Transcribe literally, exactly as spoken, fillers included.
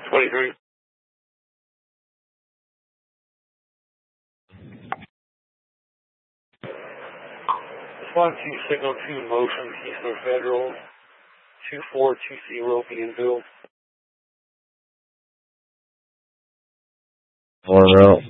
twenty-three. Response to signal two motion, Eastern Federal, two four two zero Beanville. On route.